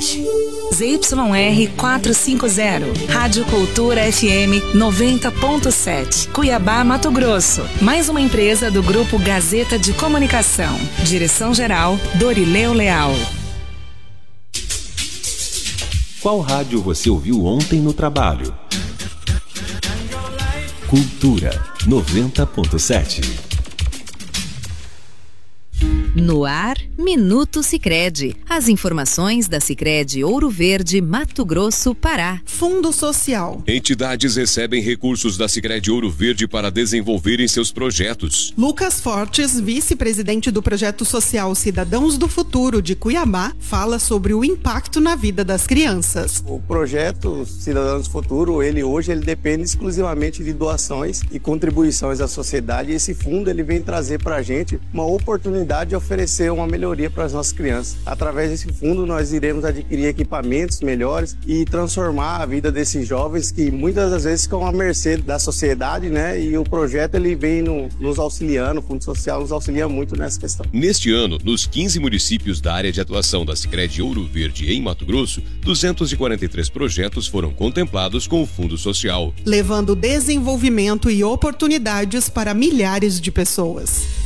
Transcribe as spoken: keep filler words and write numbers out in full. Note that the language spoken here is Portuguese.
sete. Z Y R quatrocentos e cinquenta, Rádio Cultura F M noventa ponto sete, Cuiabá, Mato Grosso. Mais uma empresa do Grupo Gazeta de Comunicação. Direção-geral, Dorileu Leal. Qual rádio você ouviu ontem no trabalho? Cultura noventa ponto sete. No ar, Minuto Sicredi. As informações da Sicredi Ouro Verde, Mato Grosso, Pará. Fundo Social. Entidades recebem recursos da Sicredi Ouro Verde para desenvolverem seus projetos. Lucas Fortes, vice-presidente do Projeto Social Cidadãos do Futuro de Cuiabá, fala sobre o impacto na vida das crianças. O projeto Cidadãos do Futuro, ele hoje ele depende exclusivamente de doações e contribuições à sociedade. E esse fundo ele vem trazer para a gente uma oportunidade de oferecer uma melhoria para as nossas crianças. Através desse fundo nós iremos adquirir equipamentos melhores e transformar a vida desses jovens que muitas das vezes ficam à mercê da sociedade, né? E o projeto ele vem no, nos auxiliando, o Fundo Social nos auxilia muito nessa questão. Neste ano, nos quinze municípios da área de atuação da Sicredi Ouro Verde em Mato Grosso, duzentos e quarenta e três projetos foram contemplados com o Fundo Social, levando desenvolvimento e oportunidades para milhares de pessoas.